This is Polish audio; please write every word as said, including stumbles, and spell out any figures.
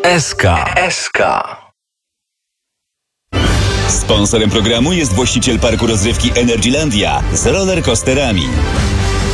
S K. S K. Sponsorem programu jest właściciel parku rozrywki Energylandia z rollercoasterami.